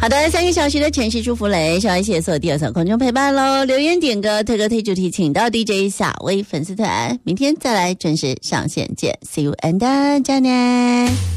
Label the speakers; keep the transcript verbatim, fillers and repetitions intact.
Speaker 1: 好的，三个小时的城市祝福雷，稍微谢谢所有第二层空中陪伴喽。留言点歌特歌推主题，请到 D J 小薇粉丝团，明天再来准时上线见 ，See you and 再见。